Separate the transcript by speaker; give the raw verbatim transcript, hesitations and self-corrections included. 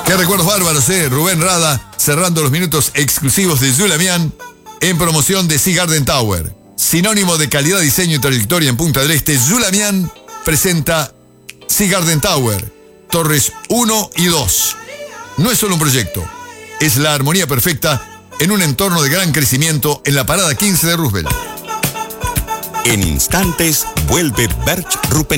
Speaker 1: Qué recuerdos bárbaros, eh. Rubén Rada cerrando los minutos exclusivos de Zulamián en promoción de Sea Garden Tower. Sinónimo de calidad, diseño y trayectoria en Punta del Este, Zulamián presenta Sea Garden Tower, Torres uno y dos. No es solo un proyecto, es la armonía perfecta en un entorno de gran crecimiento en la parada quince de Roosevelt.
Speaker 2: En instantes vuelve Berch Rupen.